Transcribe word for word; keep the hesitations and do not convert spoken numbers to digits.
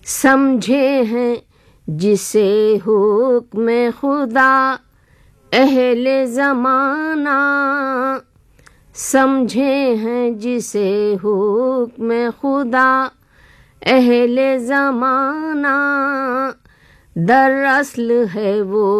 समझे हैं जिसे हुक्म खुदा अहले ज़माना, समझे हैं जिसे हुक्म खुदा अहले ज़माना, दरअसल है वो